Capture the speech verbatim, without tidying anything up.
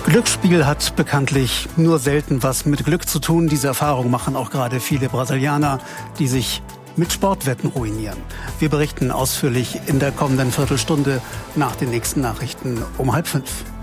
Glücksspiel hat bekanntlich nur selten was mit Glück zu tun. Diese Erfahrung machen auch gerade viele Brasilianer, die sich mit Sportwetten ruinieren. Wir berichten ausführlich in der kommenden Viertelstunde nach den nächsten Nachrichten um halb fünf.